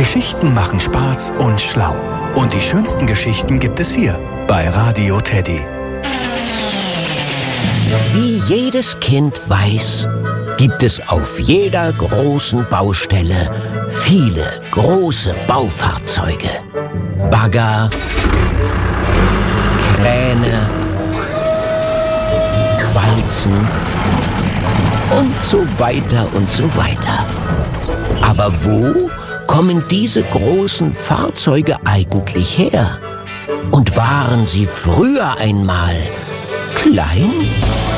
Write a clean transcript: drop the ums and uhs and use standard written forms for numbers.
Geschichten machen Spaß und schlau. Und die schönsten Geschichten gibt es hier bei Radio Teddy. Wie jedes Kind weiß, gibt es auf jeder großen Baustelle viele große Baufahrzeuge. Bagger, Kräne, Walzen und so weiter und so weiter. Aber wo kommen diese großen Fahrzeuge eigentlich her? Und waren sie früher einmal klein?